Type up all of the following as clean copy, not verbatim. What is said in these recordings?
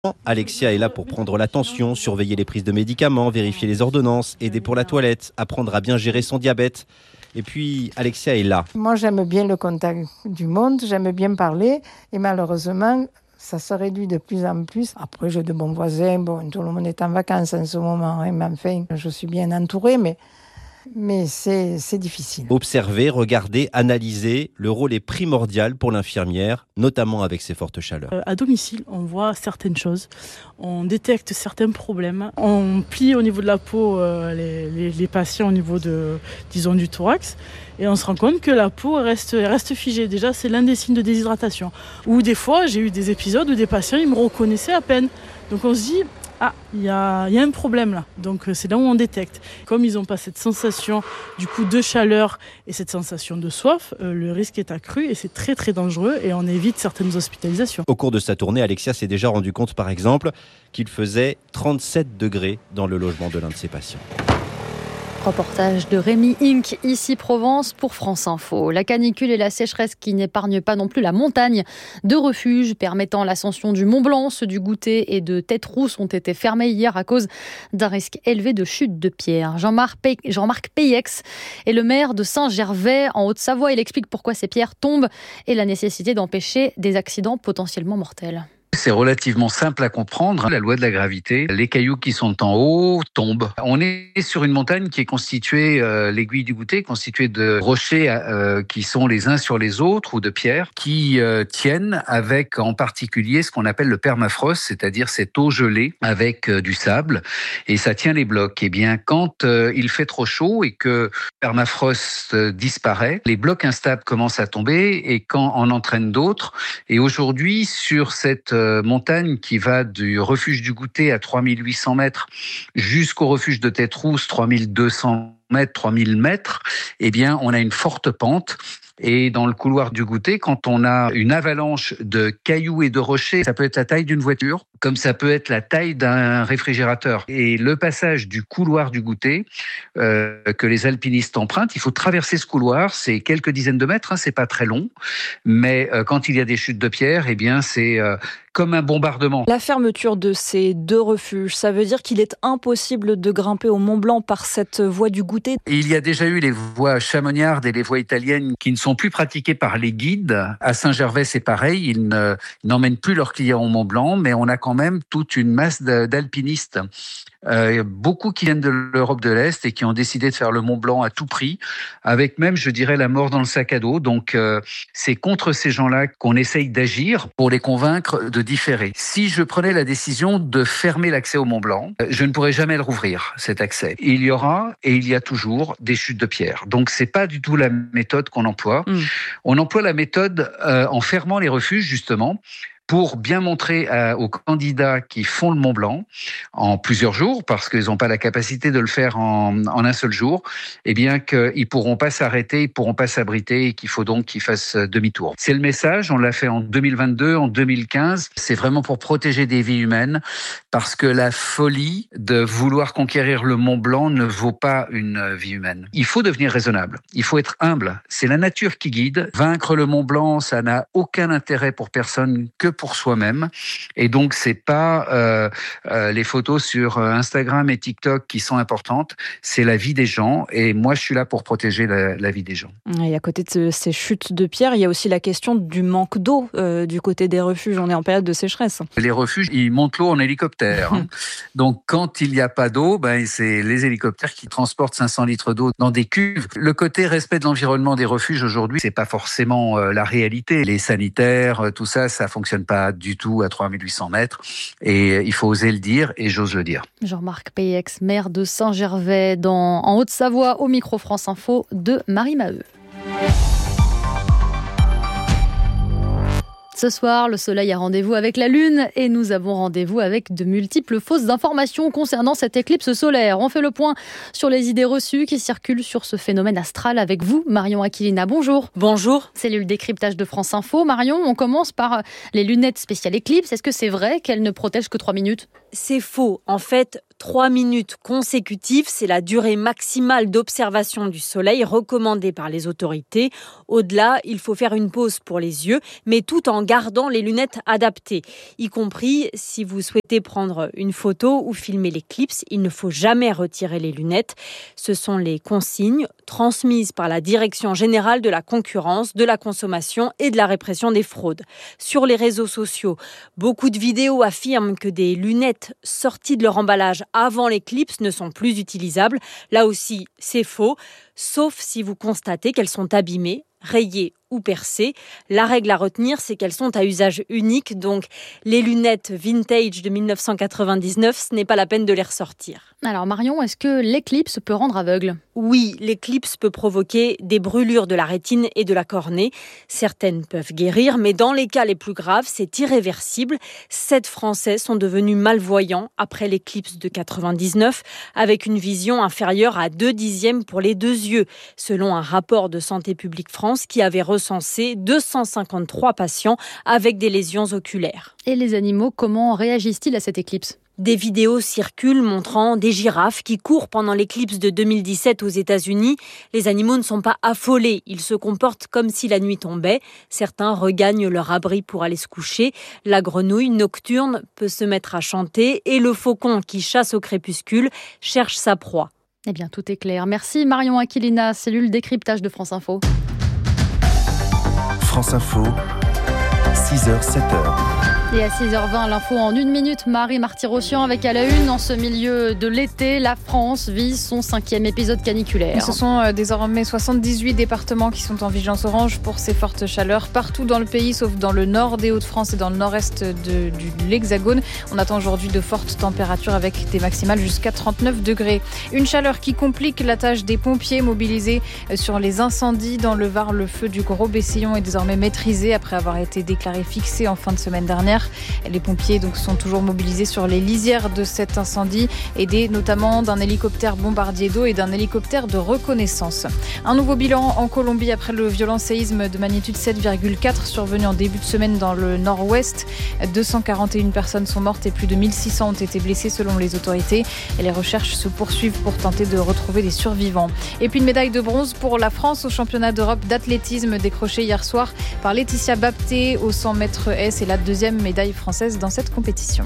Alexia est là pour prendre la tension, surveiller les prises de médicaments, vérifier les ordonnances, aider pour la toilette, apprendre à bien gérer son diabète. Et puis, Alexia est là. Moi, j'aime bien le contact du monde, j'aime bien parler. Et malheureusement, ça se réduit de plus en plus. Après, j'ai de bons voisins. Bon, tout le monde est en vacances en ce moment. Mais enfin, je suis bien entourée, mais c'est difficile. Observer, regarder, analyser, le rôle est primordial pour l'infirmière, notamment avec ces fortes chaleurs. À domicile, on voit certaines choses, on détecte certains problèmes, on plie au niveau de la peau les patients au niveau du thorax, et on se rend compte que la peau reste figée. Déjà, c'est l'un des signes de déshydratation. Ou des fois, j'ai eu des épisodes où des patients ils me reconnaissaient à peine. Donc on se dit, il y a un problème là. Donc c'est là où on détecte. Comme ils n'ont pas cette sensation du coup de chaleur et cette sensation de soif, le risque est accru et c'est très très dangereux et on évite certaines hospitalisations. Au cours de sa tournée, Alexia s'est déjà rendu compte par exemple qu'il faisait 37 degrés dans le logement de l'un de ses patients. Reportage de Rémi Inc, ici Provence pour France Info. La canicule et la sécheresse qui n'épargnent pas non plus la montagne. 2 refuges permettant l'ascension du Mont Blanc, ceux du Goutet et de Tête-Rousse ont été fermés hier à cause d'un risque élevé de chute de pierres. Jean-Marc Peyex est le maire de Saint-Gervais en Haute-Savoie. Il explique pourquoi ces pierres tombent et la nécessité d'empêcher des accidents potentiellement mortels. C'est relativement simple à comprendre, la loi de la gravité. Les cailloux qui sont en haut tombent. On est sur une montagne qui est constituée, l'aiguille du Goutet, constituée de rochers qui sont les uns sur les autres ou de pierres qui tiennent avec en particulier ce qu'on appelle le permafrost, c'est-à-dire cette eau gelée avec du sable et ça tient les blocs. Et bien quand il fait trop chaud et que le permafrost disparaît, les blocs instables commencent à tomber et quand on entraîne d'autres. Et aujourd'hui sur cette montagne qui va du refuge du Goutet à 3800 mètres jusqu'au refuge de Tête-Rousse, 3200 mètres, 3000 mètres, eh bien, on a une forte pente. Et dans le couloir du Goutet, quand on a une avalanche de cailloux et de rochers, ça peut être la taille d'une voiture, comme ça peut être la taille d'un réfrigérateur. Et le passage du couloir du Goutet, que les alpinistes empruntent, il faut traverser ce couloir, c'est quelques dizaines de mètres, c'est pas très long, mais quand il y a des chutes de pierre, eh bien, c'est comme un bombardement. La fermeture de ces 2 refuges, ça veut dire qu'il est impossible de grimper au Mont Blanc par cette voie du Goutet. Il y a déjà eu les voies chamonniardes et les voies italiennes qui ne sont plus pratiquées par les guides. À Saint-Gervais, c'est pareil, ils n'emmènent plus leurs clients au Mont Blanc, mais on a quand même toute une masse d'alpinistes. Beaucoup qui viennent de l'Europe de l'Est et qui ont décidé de faire le Mont Blanc à tout prix, avec même, je dirais, la mort dans le sac à dos. Donc, c'est contre ces gens-là qu'on essaye d'agir pour les convaincre de différer. Si je prenais la décision de fermer l'accès au Mont Blanc, je ne pourrais jamais le rouvrir, cet accès. Il y aura et il y a toujours des chutes de pierre. Donc, c'est pas du tout la méthode qu'on emploie. On emploie la méthode en fermant les refuges, justement, pour bien montrer aux candidats qui font le Mont Blanc en plusieurs jours, parce qu'ils n'ont pas la capacité de le faire en un seul jour, eh bien qu'ils ne pourront pas s'arrêter, ils ne pourront pas s'abriter et qu'il faut donc qu'ils fassent demi-tour. C'est le message, on l'a fait en 2022, en 2015, c'est vraiment pour protéger des vies humaines, parce que la folie de vouloir conquérir le Mont Blanc ne vaut pas une vie humaine. Il faut devenir raisonnable, il faut être humble, c'est la nature qui guide. Vaincre le Mont Blanc, ça n'a aucun intérêt pour personne que pour soi-même. Et donc, c'est pas les photos sur Instagram et TikTok qui sont importantes, c'est la vie des gens. Et moi, je suis là pour protéger la vie des gens. Et à côté de ces chutes de pierre, il y a aussi la question du manque d'eau du côté des refuges. On est en période de sécheresse. Les refuges, ils montent l'eau en hélicoptère. Donc, quand il n'y a pas d'eau, c'est les hélicoptères qui transportent 500 litres d'eau dans des cuves. Le côté respect de l'environnement des refuges aujourd'hui, c'est pas forcément la réalité. Les sanitaires, tout ça, ça fonctionne pas du tout à 3800 mètres. Et il faut oser le dire, et j'ose le dire. Jean-Marc Peyex, maire de Saint-Gervais, en Haute-Savoie, au micro France Info de Marie Maheu. Ce soir, le soleil a rendez-vous avec la lune et nous avons rendez-vous avec de multiples fausses informations concernant cette éclipse solaire. On fait le point sur les idées reçues qui circulent sur ce phénomène astral avec vous, Marion Aquilina. Bonjour. Bonjour. Cellule décryptage de France Info. Marion, on commence par les lunettes spéciales éclipse. Est-ce que c'est vrai qu'elles ne protègent que 3 minutes ? C'est faux. En fait, 3 minutes consécutives, c'est la durée maximale d'observation du soleil recommandée par les autorités. Au-delà, il faut faire une pause pour les yeux, mais tout en gardant les lunettes adaptées. Y compris si vous souhaitez prendre une photo ou filmer l'éclipse, il ne faut jamais retirer les lunettes. Ce sont les consignes transmises par la Direction générale de la concurrence, de la consommation et de la répression des fraudes. Sur les réseaux sociaux, beaucoup de vidéos affirment que des lunettes sorties de leur emballage avant l'éclipse ne sont plus utilisables. Là aussi, c'est faux, sauf si vous constatez qu'elles sont abîmées, rayées ou percées. La règle à retenir, c'est qu'elles sont à usage unique, donc les lunettes vintage de 1999, ce n'est pas la peine de les ressortir. Alors Marion, est-ce que l'éclipse peut rendre aveugle ? Oui, l'éclipse peut provoquer des brûlures de la rétine et de la cornée. Certaines peuvent guérir, mais dans les cas les plus graves, c'est irréversible. 7 Français sont devenus malvoyants après l'éclipse de 99, avec une vision inférieure à 2/10 pour les 2 yeux, selon un rapport de Santé publique France qui avait recensé 253 patients avec des lésions oculaires. Et les animaux, comment réagissent-ils à cette éclipse ? Des vidéos circulent montrant des girafes qui courent pendant l'éclipse de 2017 aux États-Unis. Les animaux ne sont pas affolés, ils se comportent comme si la nuit tombait. Certains regagnent leur abri pour aller se coucher. La grenouille nocturne peut se mettre à chanter et le faucon qui chasse au crépuscule cherche sa proie. Eh bien, tout est clair. Merci Marion Aquilina, cellule décryptage de France Info. France Info, 6h, 7h. Et à 6h20, l'info en 1 minute, Marie Marty-Rossian avec à la une, en ce milieu de l'été, la France vise son 5e épisode caniculaire. Ce sont désormais 78 départements qui sont en vigilance orange pour ces fortes chaleurs partout dans le pays, sauf dans le nord des Hauts-de-France et dans le nord-est de l'Hexagone. On attend aujourd'hui de fortes températures avec des maximales jusqu'à 39 degrés. Une chaleur qui complique la tâche des pompiers mobilisés sur les incendies dans le Var. Le feu du Gros Bessillon est désormais maîtrisé après avoir été déclaré fixé en fin de semaine dernière. Les pompiers sont toujours mobilisés sur les lisières de cet incendie, aidés notamment d'un hélicoptère bombardier d'eau et d'un hélicoptère de reconnaissance. Un nouveau bilan en Colombie après le violent séisme de magnitude 7,4 survenu en début de semaine dans le nord-ouest. 241 personnes sont mortes et plus de 1600 ont été blessées selon les autorités. Et les recherches se poursuivent pour tenter de retrouver les survivants. Et puis une médaille de bronze pour la France au championnat d'Europe d'athlétisme décrochée hier soir par Laetitia Bapté au 100 mètres S et la 2e médaille française dans cette compétition.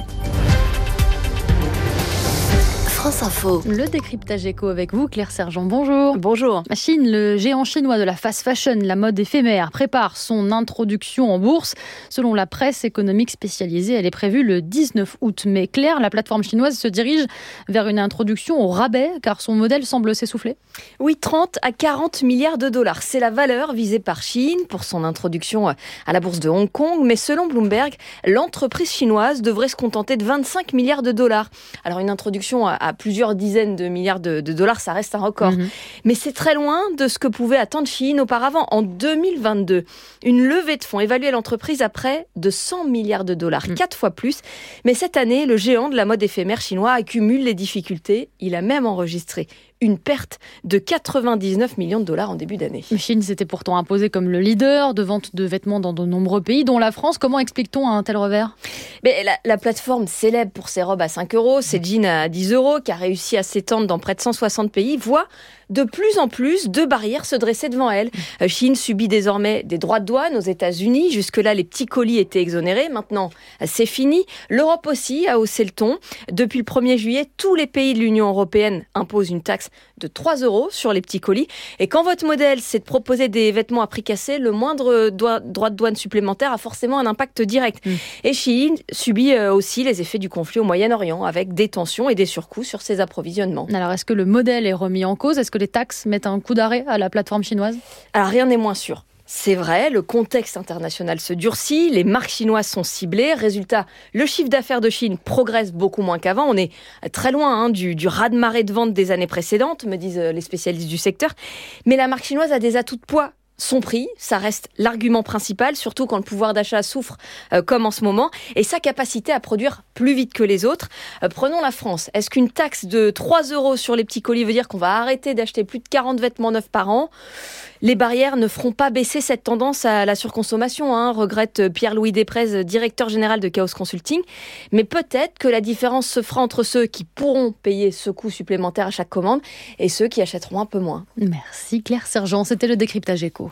France Info. Le décryptage éco avec vous, Claire Sergent. Bonjour. Bonjour. Chine, le géant chinois de la fast fashion, la mode éphémère, prépare son introduction en bourse. Selon la presse économique spécialisée, elle est prévue le 19 août. Mais Claire, la plateforme chinoise se dirige vers une introduction au rabais, car son modèle semble s'essouffler. Oui, 30 à 40 milliards de dollars. C'est la valeur visée par Shein pour son introduction à la bourse de Hong Kong. Mais selon Bloomberg, l'entreprise chinoise devrait se contenter de 25 milliards de dollars. Alors une introduction à plusieurs dizaines de milliards de dollars, ça reste un record. Mais c'est très loin de ce que pouvait attendre Shein auparavant. En 2022, une levée de fonds évaluait l'entreprise à près de 100 milliards de dollars, 4 fois plus. Mais cette année, le géant de la mode éphémère chinois accumule les difficultés. Il a même enregistré une perte de 99 millions de dollars en début d'année. Shein s'était pourtant imposé comme le leader de vente de vêtements dans de nombreux pays, dont la France. Comment explique-t-on un tel revers ? Mais la plateforme célèbre pour ses robes à 5 €, ses jeans à 10 €, qui a réussi à s'étendre dans près de 160 pays, voit de plus en plus de barrières se dresser devant elle. Shein subit désormais des droits de douane aux États-Unis. Jusque-là, les petits colis étaient exonérés. Maintenant, c'est fini. L'Europe aussi a haussé le ton. Depuis le 1er juillet, tous les pays de l'Union européenne imposent une taxe de 3 € sur les petits colis. Et quand votre modèle, c'est de proposer des vêtements à prix cassé, le moindre droit de douane supplémentaire a forcément un impact direct. Et Shein subit aussi les effets du conflit au Moyen-Orient, avec des tensions et des surcoûts sur ses approvisionnements. Alors, est-ce que le modèle est remis en cause ? Est-ce que les taxes mettent un coup d'arrêt à la plateforme chinoise ? Alors, rien n'est moins sûr. C'est vrai, le contexte international se durcit, les marques chinoises sont ciblées. Résultat, le chiffre d'affaires de Chine progresse beaucoup moins qu'avant. On est très loin du raz-de-marée de vente des années précédentes, me disent les spécialistes du secteur. Mais la marque chinoise a des atouts de poids Son prix, ça reste l'argument principal, surtout quand le pouvoir d'achat souffre comme en ce moment, et sa capacité à produire plus vite que les autres. Prenons la France. Est-ce qu'une taxe de 3 € sur les petits colis veut dire qu'on va arrêter d'acheter plus de 40 vêtements neufs par an ? Les barrières ne feront pas baisser cette tendance à la surconsommation, regrette Pierre-Louis Desprez, directeur général de Chaos Consulting. Mais peut-être que la différence se fera entre ceux qui pourront payer ce coût supplémentaire à chaque commande et ceux qui achèteront un peu moins. Merci Claire Sergent, c'était le décryptage éco.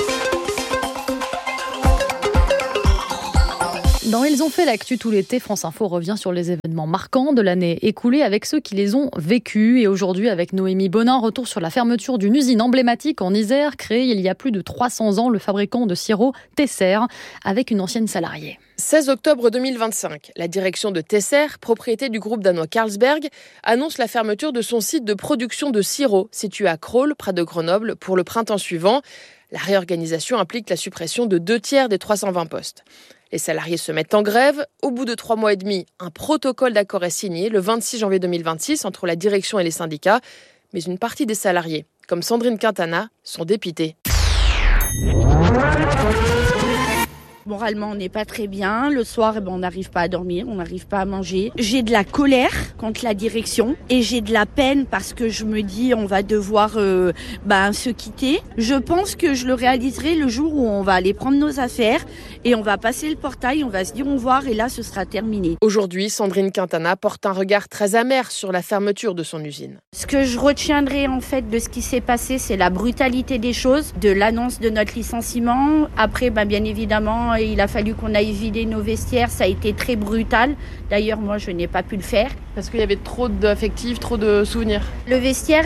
Dans Ils ont fait l'actu tout l'été, France Info revient sur les événements marquants de l'année écoulée avec ceux qui les ont vécus. Et aujourd'hui, avec Noémie Bonin, retour sur la fermeture d'une usine emblématique en Isère, créée il y a plus de 300 ans, le fabricant de sirop Tesser, avec une ancienne salariée. 16 octobre 2025, la direction de Tesser, propriété du groupe danois Carlsberg, annonce la fermeture de son site de production de sirop, situé à Crolles, près de Grenoble, pour le printemps suivant. La réorganisation implique la suppression de 2/3 des 320 postes. Les salariés se mettent en grève. Au bout de 3 mois et demi, un protocole d'accord est signé le 26 janvier 2026 entre la direction et les syndicats. Mais une partie des salariés, comme Sandrine Quintana, sont dépités. Moralement, on n'est pas très bien. Le soir, on n'arrive pas à dormir, on n'arrive pas à manger. J'ai de la colère contre la direction et j'ai de la peine parce que je me dis on va devoir se quitter. Je pense que je le réaliserai le jour où on va aller prendre nos affaires et on va passer le portail, on va se dire au revoir et là, ce sera terminé. Aujourd'hui, Sandrine Quintana porte un regard très amer sur la fermeture de son usine. Ce que je retiendrai en fait de ce qui s'est passé, c'est la brutalité des choses, de l'annonce de notre licenciement. Après, bien évidemment, il a fallu qu'on aille vider nos vestiaires. Ça a été très brutal. D'ailleurs, moi, je n'ai pas pu le faire. Parce qu'il y avait trop d'affectifs, trop de souvenirs. Le vestiaire,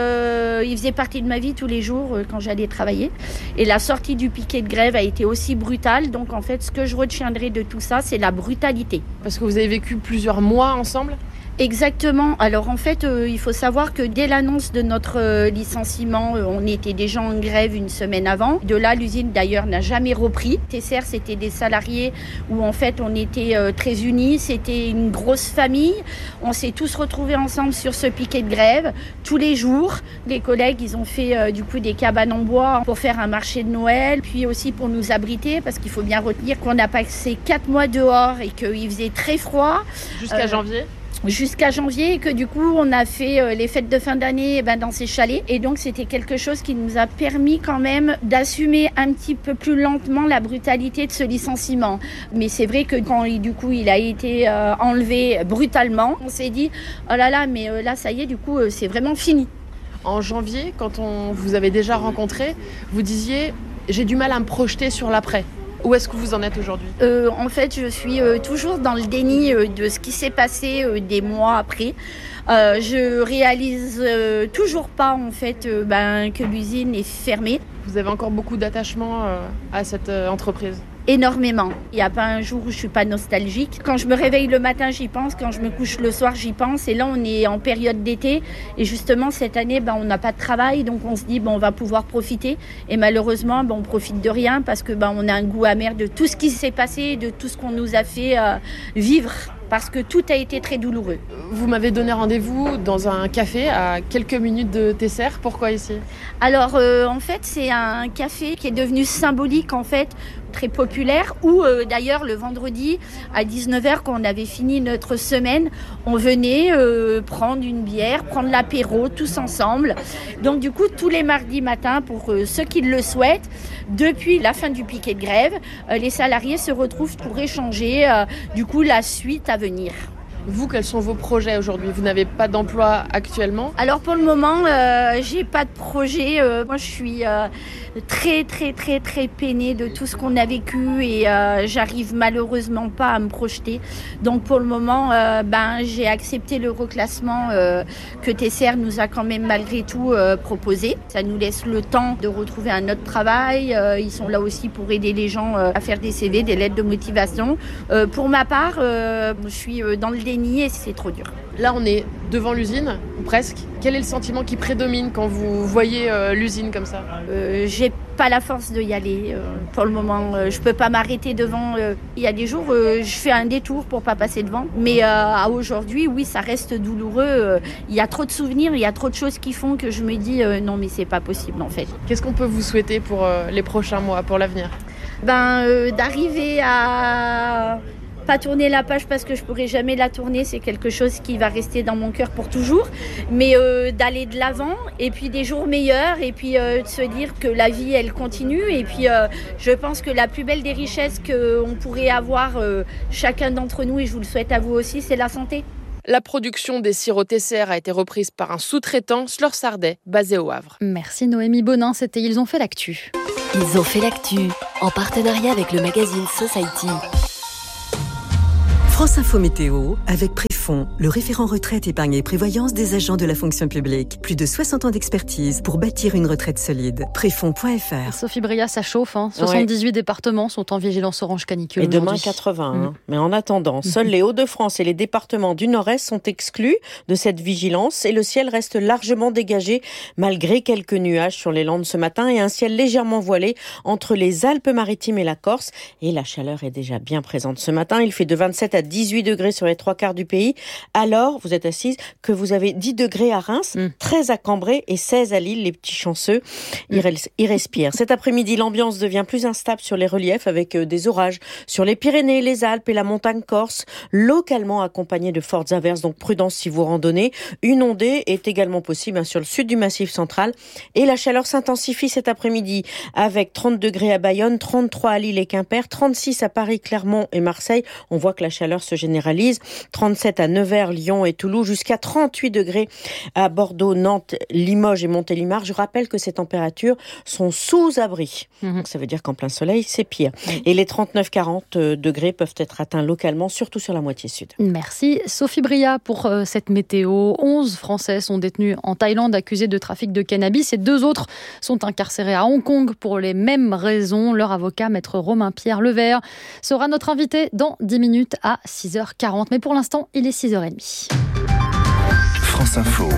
il faisait partie de ma vie tous les jours quand j'allais travailler. Et la sortie du piquet de grève a été aussi brutale. Donc, en fait, ce que je retiendrai de tout ça, c'est la brutalité. Parce que vous avez vécu plusieurs mois ensemble ? Exactement. Alors en fait, il faut savoir que dès l'annonce de notre licenciement, on était déjà en grève une semaine avant. De là, l'usine d'ailleurs n'a jamais repris. Tesser, c'était des salariés où en fait on était très unis. C'était une grosse famille. On s'est tous retrouvés ensemble sur ce piquet de grève tous les jours. Les collègues, ils ont fait des cabanes en bois pour faire un marché de Noël, puis aussi pour nous abriter parce qu'il faut bien retenir qu'on a passé 4 mois dehors et qu'il faisait très froid. Jusqu'à janvier ? Jusqu'à janvier et que du coup on a fait les fêtes de fin d'année dans ces chalets et donc c'était quelque chose qui nous a permis quand même d'assumer un petit peu plus lentement la brutalité de ce licenciement. Mais c'est vrai que quand il a été enlevé brutalement, on s'est dit oh là là mais là ça y est du coup c'est vraiment fini. En janvier, quand vous avez déjà rencontré, vous disiez j'ai du mal à me projeter sur l'après. Où est-ce que vous en êtes aujourd'hui ? En fait, je suis toujours dans le déni de ce qui s'est passé des mois après. Je réalise toujours pas en fait que l'usine est fermée. Vous avez encore beaucoup d'attachement à cette entreprise ? Énormément. Il n'y a pas un jour où je suis pas nostalgique. Quand je me réveille le matin, j'y pense. Quand je me couche le soir, j'y pense. Et là, on est en période d'été. Et justement, cette année, on n'a pas de travail. Donc, on se dit, on va pouvoir profiter. Et malheureusement, on profite de rien parce que on a un goût amer de tout ce qui s'est passé, de tout ce qu'on nous a fait vivre. Parce que tout a été très douloureux. Vous m'avez donné rendez-vous dans un café à quelques minutes de Tesser. Pourquoi ici ? Alors, en fait, c'est un café qui est devenu symbolique, en fait, très populaire, où d'ailleurs, le vendredi, à 19h, quand on avait fini notre semaine, on venait prendre une bière, prendre l'apéro, tous ensemble. Donc, du coup, tous les mardis matins, pour ceux qui le souhaitent, depuis la fin du piquet de grève, les salariés se retrouvent pour échanger, la suite à venir. Vous, quels sont vos projets aujourd'hui ? Vous n'avez pas d'emploi actuellement ? Alors pour le moment, j'ai pas de projet. Moi, je suis très très très très peinée de tout ce qu'on a vécu et j'arrive malheureusement pas à me projeter. Donc pour le moment, j'ai accepté le reclassement que Tesser nous a quand même malgré tout proposé. Ça nous laisse le temps de retrouver un autre travail. Ils sont là aussi pour aider les gens à faire des CV, des lettres de motivation. Pour ma part, je suis dans le déni et c'est trop dur. Là, on est devant l'usine, ou presque. Quel est le sentiment qui prédomine quand vous voyez l'usine comme ça ? J'ai pas la force de y aller pour le moment. Je peux pas m'arrêter devant. Il y a des jours, je fais un détour pour pas passer devant. Mais à aujourd'hui, oui, ça reste douloureux. Il y a trop de souvenirs, il y a trop de choses qui font que je me dis non, mais c'est pas possible en fait. Qu'est-ce qu'on peut vous souhaiter pour les prochains mois, pour l'avenir ? D'arriver à pas tourner la page parce que je pourrai jamais la tourner, c'est quelque chose qui va rester dans mon cœur pour toujours, mais d'aller de l'avant et puis des jours meilleurs et puis de se dire que la vie elle continue et puis je pense que la plus belle des richesses qu'on pourrait avoir chacun d'entre nous, et je vous le souhaite à vous aussi, c'est la santé. La production des sirops Tesser a été reprise par un sous-traitant, Slor Sardet, basé au Havre. Merci Noémie Bonin, c'était Ils ont fait l'actu. Ils ont fait l'actu, en partenariat avec le magazine Society. France Info Météo, avec Préfond, le référent retraite, épargne et prévoyance des agents de la fonction publique. Plus de 60 ans d'expertise pour bâtir une retraite solide. Préfond.fr. Sophie Bria, ça chauffe. 78 départements sont en vigilance orange canicule. Et demain 80. Mais en attendant, seuls les Hauts-de-France et les départements du Nord-Est sont exclus de cette vigilance et le ciel reste largement dégagé malgré quelques nuages sur les Landes ce matin et un ciel légèrement voilé entre les Alpes-Maritimes et la Corse. Et la chaleur est déjà bien présente ce matin. Il fait de 27 à 18 degrés sur les 3/4 du pays. Alors, vous êtes assise que vous avez 10 degrés à Reims, 13 à Cambrai et 16 à Lille. Les petits chanceux, ils respirent. Cet après-midi, l'ambiance devient plus instable sur les reliefs avec des orages sur les Pyrénées, les Alpes et la montagne corse, localement accompagnés de fortes averses. Donc prudence si vous randonnez. Une ondée est également possible sur le sud du Massif central. Et la chaleur s'intensifie cet après-midi avec 30 degrés à Bayonne, 33 à Lille et Quimper, 36 à Paris, Clermont et Marseille. On voit que la chaleur se généralise. 37 à Nevers, Lyon et Toulouse, jusqu'à 38 degrés à Bordeaux, Nantes, Limoges et Montélimar. Je rappelle que ces températures sont sous abri. Donc ça veut dire qu'en plein soleil, c'est pire. Et les 39-40 degrés peuvent être atteints localement, surtout sur la moitié sud. Merci Sophie Bria pour cette météo. 11 Français sont détenus en Thaïlande accusés de trafic de cannabis et 2 autres sont incarcérés à Hong Kong pour les mêmes raisons. Leur avocat, maître Romain-Pierre Levert, sera notre invité dans 10 minutes à 6h40. Mais pour l'instant, il est 6h30. France Info.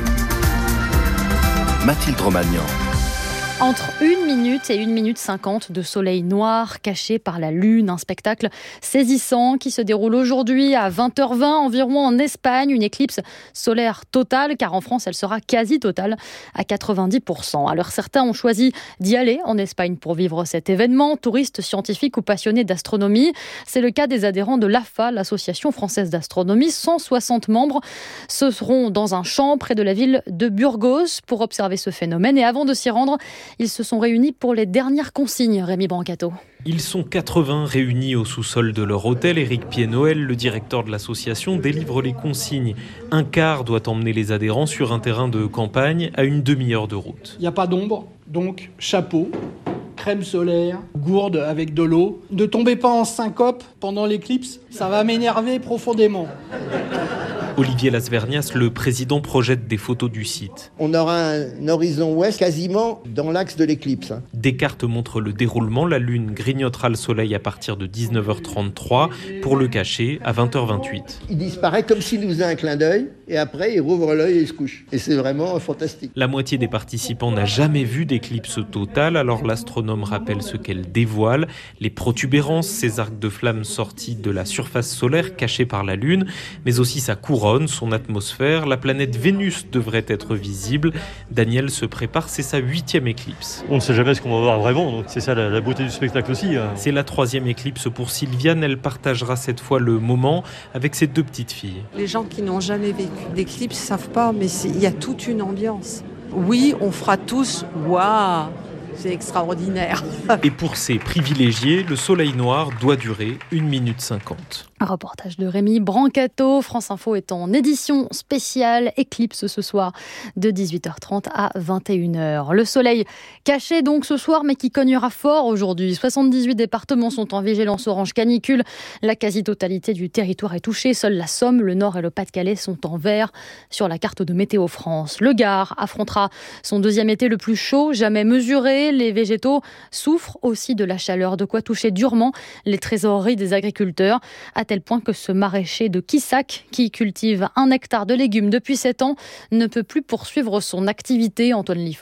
Mathilde Romagnan. Entre 1 minute et 1 minute 50 de soleil noir caché par la lune, un spectacle saisissant qui se déroule aujourd'hui à 20h20 environ en Espagne, une éclipse solaire totale, car en France elle sera quasi totale à 90%. Alors certains ont choisi d'y aller en Espagne pour vivre cet événement, touristes, scientifiques ou passionnés d'astronomie. C'est le cas des adhérents de l'AFA, l'Association française d'astronomie. 160 membres se seront dans un champ près de la ville de Burgos pour observer ce phénomène. Et avant de s'y rendre, ils se sont réunis pour les dernières consignes, Rémi Brancato. Ils sont 80 réunis au sous-sol de leur hôtel. Éric Pied-Noël, le directeur de l'association, délivre les consignes. Un quart doit emmener les adhérents sur un terrain de campagne à une demi-heure de route. Il n'y a pas d'ombre, donc chapeau, crème solaire, gourde avec de l'eau. Ne tombez pas en syncope pendant l'éclipse, ça va m'énerver profondément. Olivier Lasvernias, le président, projette des photos du site. On aura un horizon ouest quasiment dans l'axe de l'éclipse. Des cartes montrent le déroulement. La lune grignotera le soleil à partir de 19h33 pour le cacher à 20h28. Il disparaît comme s'il nous faisait un clin d'œil et après il rouvre l'œil et il se couche. Et c'est vraiment fantastique. La moitié des participants n'a jamais vu d'éclipse totale, alors l'astronome rappelle ce qu'elle dévoile. Les protubérances, ces arcs de flammes sortis de la surface solaire cachée par la lune, mais aussi sa couronne, son atmosphère. La planète Vénus devrait être visible. Daniel se prépare, c'est sa 8e éclipse. On ne sait jamais ce qu'on va voir vraiment, donc c'est ça la beauté du spectacle aussi. C'est la 3e éclipse pour Sylviane. Elle partagera cette fois le moment avec ses 2 petites filles. Les gens qui n'ont jamais vécu d'éclipse ne savent pas, mais il y a toute une ambiance. Oui, on fera tous « waouh !» C'est extraordinaire. Et pour ces privilégiés, le soleil noir doit durer 1 minute 50. Un reportage de Rémi Brancato. France Info est en édition spéciale éclipse ce soir de 18h30 à 21h. Le soleil caché donc ce soir mais qui cognera fort aujourd'hui. 78 départements sont en vigilance orange canicule. La quasi-totalité du territoire est touchée. Seuls la Somme, le Nord et le Pas-de-Calais sont en vert sur la carte de Météo France. Le Gard affrontera son 2e été le plus chaud jamais mesuré. Les végétaux souffrent aussi de la chaleur, de quoi toucher durement les trésoreries des agriculteurs, à tel point que ce maraîcher de Quissac, qui cultive 1 hectare de légumes depuis 7 ans, ne peut plus poursuivre son activité, Antoine Liffaut.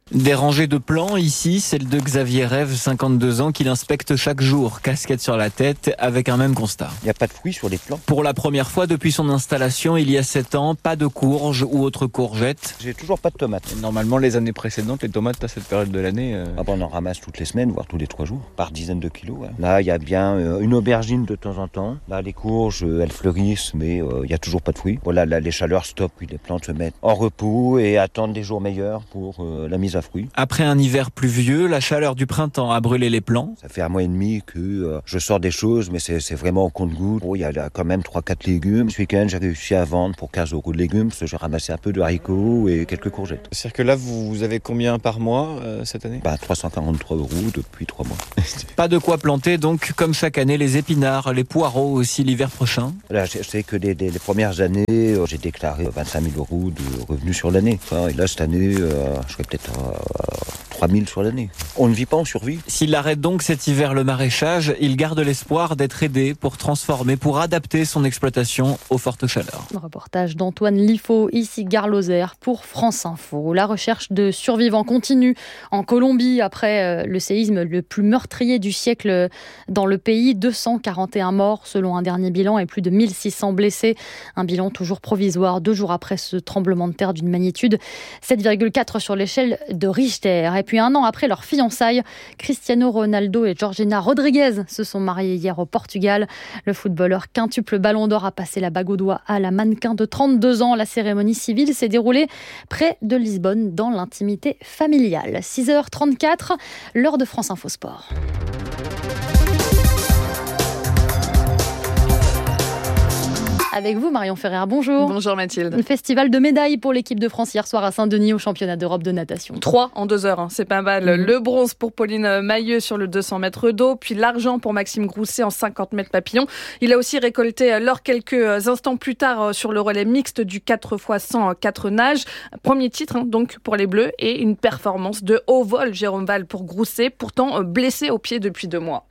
Des rangées de plants ici, celle de Xavier Rêve, 52 ans, qu'il inspecte chaque jour, casquette sur la tête, avec un même constat. Il n'y a pas de fruits sur les plants. Pour la première fois depuis son installation, il y a 7 ans, pas de courges ou autres courgettes. J'ai toujours pas de tomates. Normalement, les années précédentes, les tomates à cette période de l'année... On en ramasse toutes les semaines, voire tous les 3 jours, par dizaines de kilos. Ouais. Là, il y a bien une aubergine de temps en temps. Là, les courges, elles fleurissent, mais il n'y a toujours pas de fruits. Voilà, là, les chaleurs stoppent, puis les plantes se mettent en repos et attendent des jours meilleurs pour la mise à fruit. Après un hiver pluvieux, la chaleur du printemps a brûlé les plants. Ça fait 1 mois et demi que je sors des choses, mais c'est vraiment au compte-gouttes. Il y a là, quand même 3-4 légumes. Ce week-end, j'ai réussi à vendre pour 15 € de légumes, parce que j'ai ramassé un peu de haricots et quelques courgettes. C'est-à-dire que là, vous avez combien par mois cette année ? 343 € depuis 3 mois. Pas de quoi planter, donc, comme chaque année, les épinards, les poireaux aussi l'hiver prochain. Là, je sais que les premières années, j'ai déclaré 25 000 € de revenus sur l'année. Et là, cette année, je serais peut-être 3 000 sur l'année. On ne vit pas en survie. S'il arrête donc cet hiver le maraîchage, il garde l'espoir d'être aidé pour transformer, pour adapter son exploitation aux fortes chaleurs. Reportage d'Antoine Liffaut, ici Gare Lozère pour France Info. La recherche de survivants continue en Colombie après le séisme le plus meurtrier du siècle dans le pays. 241 morts selon un dernier bilan et plus de 1600 blessés. Un bilan toujours provisoire 2 jours après ce tremblement de terre d'une magnitude 7,4 sur l'échelle de Richter. Et puis 1 an après leur fiançailles, Cristiano Ronaldo et Georgina Rodriguez se sont mariés hier au Portugal. Le footballeur quintuple Ballon d'Or a passé la bague au doigt à la mannequin de 32 ans. La cérémonie civile s'est déroulée près de Lisbonne dans l'intimité familiale. 6h34, l'heure de France Info Sport. Avec vous, Marion Ferrer, bonjour. Bonjour Mathilde. Le festival de médailles pour l'équipe de France hier soir à Saint-Denis au championnat d'Europe de natation. 3 en 2 heures, c'est pas mal. Le bronze pour Pauline Mailleux sur le 200 mètres d'eau, puis l'argent pour Maxime Grousset en 50 mètres papillon. Il a aussi récolté l'or quelques instants plus tard sur le relais mixte du 4x100 4 nages. Premier titre donc pour les Bleus et une performance de haut vol, Jérôme Val pour Grousset, pourtant blessé au pied depuis 2 mois.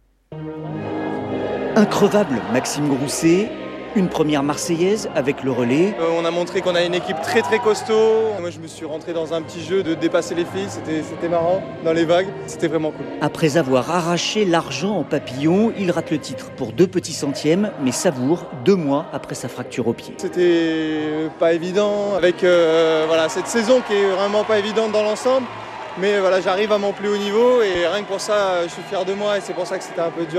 Increvable, Maxime Grousset. Une première marseillaise avec le relais. On a montré qu'on a une équipe très très costaud. Moi je me suis rentré dans un petit jeu de dépasser les filles, c'était marrant dans les vagues, c'était vraiment cool. Après avoir arraché l'argent en papillon, il rate le titre pour 2 petits centièmes, mais savoure 2 mois après sa fracture au pied. C'était pas évident avec cette saison qui est vraiment pas évidente dans l'ensemble. Mais voilà, j'arrive à mon plus haut niveau et rien que pour ça, je suis fier de moi et c'est pour ça que c'était un peu dur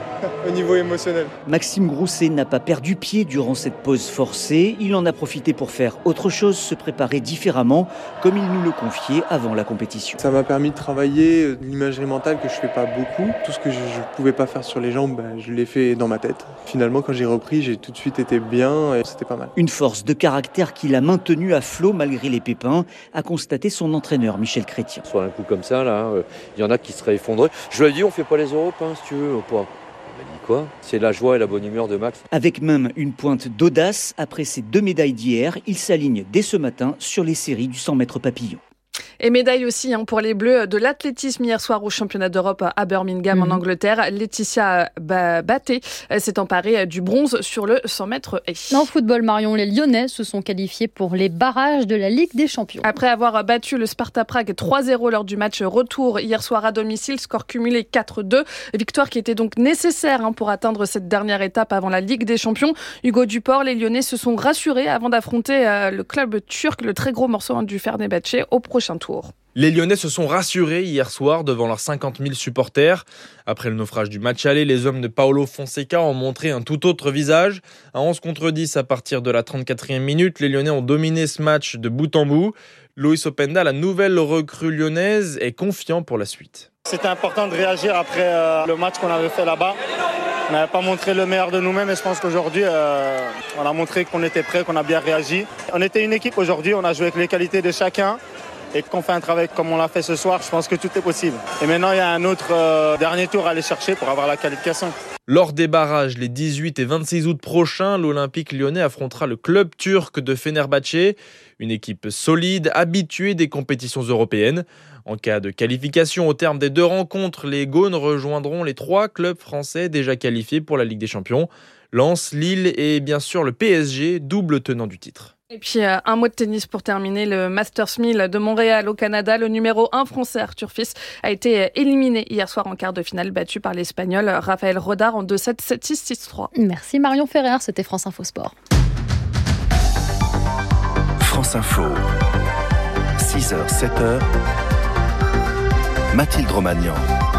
au niveau émotionnel. Maxime Grousset n'a pas perdu pied durant cette pause forcée. Il en a profité pour faire autre chose, se préparer différemment, comme il nous le confiait avant la compétition. Ça m'a permis de travailler l'imagerie mentale que je fais pas beaucoup. Tout ce que je pouvais pas faire sur les jambes, je l'ai fait dans ma tête. Finalement, quand j'ai repris, j'ai tout de suite été bien et c'était pas mal. Une force de caractère qu'il a maintenue à flot malgré les pépins, a constaté son entraîneur Michel Chrétien. Sur un coup comme ça, là, il y en a qui seraient effondrés. Je lui ai dit, on fait pas les Europes, si tu veux, ou pas. Il m'a dit quoi ? C'est la joie et la bonne humeur de Max. Avec même une pointe d'audace, après ses 2 médailles d'hier, il s'aligne dès ce matin sur les séries du 100 mètres papillon. Et médaille aussi pour les Bleus de l'athlétisme hier soir au championnat d'Europe à Birmingham en Angleterre. Laetitia Batté s'est emparée du bronze sur le 100 mètres haies. En football, Marion, les Lyonnais se sont qualifiés pour les barrages de la Ligue des Champions. Après avoir battu le Sparta Prague 3-0 lors du match retour hier soir à domicile, score cumulé 4-2. Victoire qui était donc nécessaire pour atteindre cette dernière étape avant la Ligue des Champions. Hugo Duport, les Lyonnais se sont rassurés avant d'affronter le club turc, le très gros morceau du Fenerbahçe au prochain tour. Les Lyonnais se sont rassurés hier soir devant leurs 50 000 supporters. Après le naufrage du match aller, les hommes de Paulo Fonseca ont montré un tout autre visage. À 11 contre 10 à partir de la 34e minute, les Lyonnais ont dominé ce match de bout en bout. Loïs Openda, la nouvelle recrue lyonnaise, est confiant pour la suite. C'était important de réagir après le match qu'on avait fait là-bas. On n'avait pas montré le meilleur de nous-mêmes et je pense qu'aujourd'hui, on a montré qu'on était prêts, qu'on a bien réagi. On était une équipe aujourd'hui, on a joué avec les qualités de chacun. Et qu'on fait un travail comme on l'a fait ce soir, je pense que tout est possible. Et maintenant, il y a un autre dernier tour à aller chercher pour avoir la qualification. Lors des barrages, les 18 et 26 août prochains, l'Olympique lyonnais affrontera le club turc de Fenerbahçe, une équipe solide, habituée des compétitions européennes. En cas de qualification au terme des 2 rencontres, les Gaunes rejoindront les 3 clubs français déjà qualifiés pour la Ligue des Champions. Lens, Lille et bien sûr le PSG, double tenant du titre. Et puis un mot de tennis pour terminer. Le Masters 1000 de Montréal au Canada. Le numéro 1 français Arthur Fils a été éliminé hier soir en quart de finale, battu par l'Espagnol Rafael Rodar en 2-7, 7-6, 6-3. Merci Marion Ferrer, c'était France Info Sport. France Info, 6h, 7h, Mathilde Romagnan.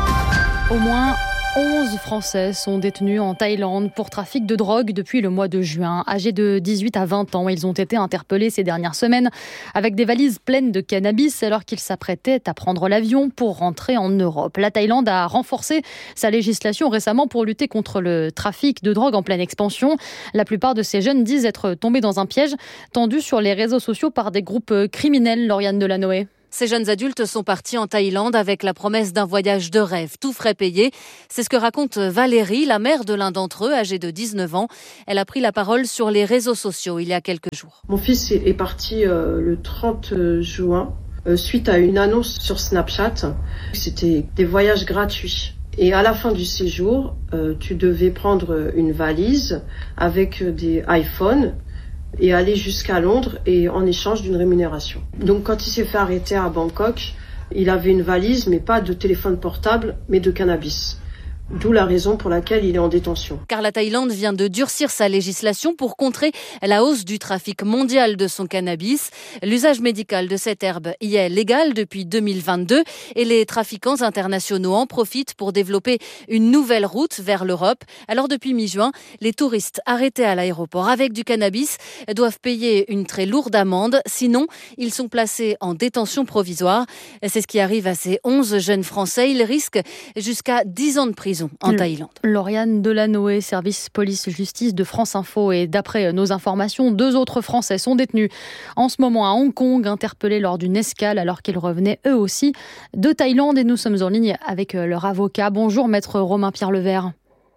Au moins 11 Français sont détenus en Thaïlande pour trafic de drogue depuis le mois de juin. Âgés de 18 à 20 ans, ils ont été interpellés ces dernières semaines avec des valises pleines de cannabis alors qu'ils s'apprêtaient à prendre l'avion pour rentrer en Europe. La Thaïlande a renforcé sa législation récemment pour lutter contre le trafic de drogue en pleine expansion. La plupart de ces jeunes disent être tombés dans un piège tendu sur les réseaux sociaux par des groupes criminels. Lauriane Delanoë. Ces jeunes adultes sont partis en Thaïlande avec la promesse d'un voyage de rêve, tout frais payé. C'est ce que raconte Valérie, la mère de l'un d'entre eux, âgée de 19 ans. Elle a pris la parole sur les réseaux sociaux il y a quelques jours. Mon fils est parti le 30 juin suite à une annonce sur Snapchat. C'était des voyages gratuits. Et à la fin du séjour, tu devais prendre une valise avec des iPhones et aller jusqu'à Londres et en échange d'une rémunération. Donc quand il s'est fait arrêter à Bangkok, il avait une valise mais pas de téléphone portable mais de cannabis. D'où la raison pour laquelle il est en détention. Car la Thaïlande vient de durcir sa législation pour contrer la hausse du trafic mondial de son cannabis. L'usage médical de cette herbe y est légal depuis 2022 et les trafiquants internationaux en profitent pour développer une nouvelle route vers l'Europe. Alors depuis mi-juin, les touristes arrêtés à l'aéroport avec du cannabis doivent payer une très lourde amende. Sinon, ils sont placés en détention provisoire. C'est ce qui arrive à ces 11 jeunes Français. Ils risquent jusqu'à 10 ans de prison en Thaïlande. Lauriane Delanoë, service police-justice de France Info. Et d'après nos informations, 2 autres Français sont détenus en ce moment à Hong Kong, interpellés lors d'une escale alors qu'ils revenaient eux aussi de Thaïlande. Et nous sommes en ligne avec leur avocat. Bonjour, maître Romain-Pierre Levert.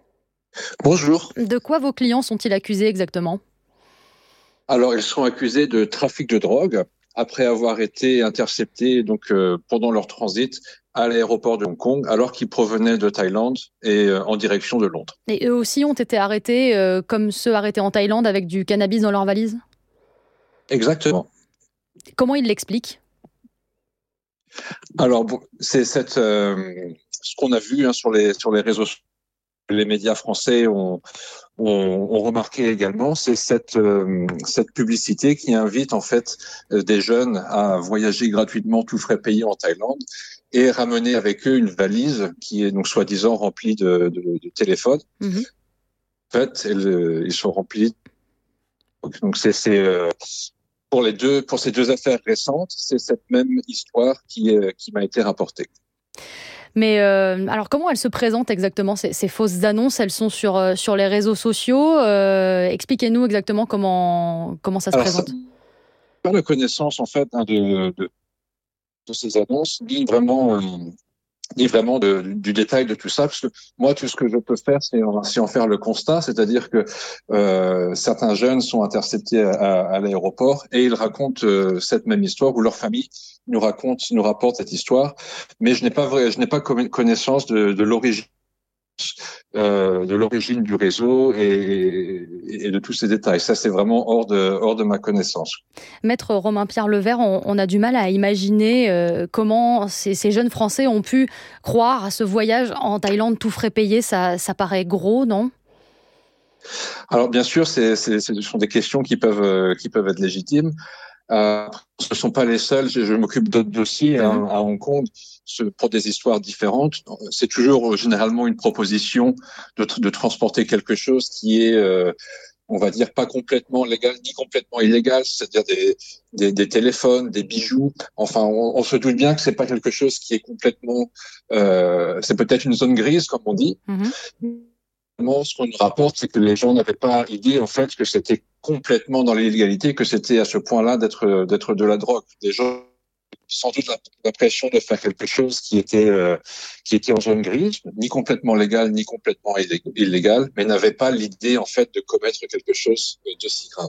Bonjour. De quoi vos clients sont-ils accusés exactement ? Alors, ils sont accusés de trafic de drogue après avoir été interceptés pendant leur transit à l'aéroport de Hong Kong, alors qu'ils provenaient de Thaïlande et en direction de Londres. Et eux aussi ont été arrêtés, comme ceux arrêtés en Thaïlande, avec du cannabis dans leur valise ? Exactement. Comment ils l'expliquent ? Alors, c'est ce qu'on a vu sur les réseaux sociaux. Les médias français ont remarqué également, c'est cette publicité qui invite en fait des jeunes à voyager gratuitement, tout frais payés en Thaïlande, et ramener avec eux une valise qui est donc soi-disant remplie de téléphones. Mmh. En fait, ils sont remplis. Donc c'est pour ces 2 affaires récentes, c'est cette même histoire qui m'a été rapportée. Mais alors, comment elles se présentent exactement, ces fausses annonces ? Elles sont sur les réseaux sociaux. Expliquez-nous exactement comment ça se présente. Pas la connaissance, en fait, de ces annonces, ni vraiment du détail de tout ça, parce que moi, tout ce que je peux faire, c'est en faire le constat, c'est-à-dire que certains jeunes sont interceptés à l'aéroport et ils racontent cette même histoire, ou leur famille nous rapporte cette histoire, mais je n'ai pas connaissance de l'origine du réseau et de tous ces détails. Ça, c'est vraiment hors de ma connaissance. Maître Romain-Pierre Levert, on a du mal à imaginer comment ces jeunes Français ont pu croire à ce voyage en Thaïlande tout frais payé. Ça paraît gros, non ? Alors, bien sûr, ce sont des questions qui peuvent être légitimes. Ce ne sont pas les seuls. Je m'occupe d'autres dossiers à Hong Kong pour des histoires différentes. C'est toujours généralement une proposition de transporter quelque chose qui est, on va dire, pas complètement légal ni complètement illégal, c'est-à-dire des téléphones, des bijoux. Enfin, on se doute bien que c'est pas quelque chose qui est complètement. C'est peut-être une zone grise, comme on dit. Ce qu'on nous rapporte, c'est que les gens n'avaient pas idée, en fait, que c'était complètement dans l'illégalité, que c'était à ce point-là d'être de la drogue. Des gens ont sans doute l'impression de faire quelque chose qui était en zone grise, ni complètement légal, ni complètement illégal, mais n'avaient pas l'idée, en fait, de commettre quelque chose de si grave.